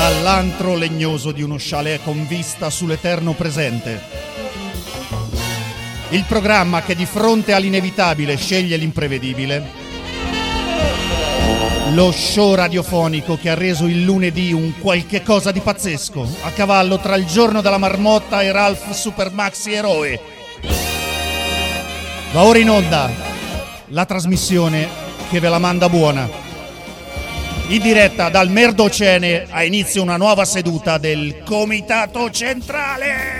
dall'antro legnoso di uno chalet con vista sull'eterno presente. Il programma che di fronte all'inevitabile sceglie l'imprevedibile. Lo show radiofonico che ha reso il lunedì un qualche cosa di pazzesco, a cavallo tra il giorno della marmotta e Ralph Super Maxi Eroe. Va ora in onda la trasmissione che ve la manda buona. In diretta dal Merdocene ha inizio una nuova seduta del Comitato Centrale.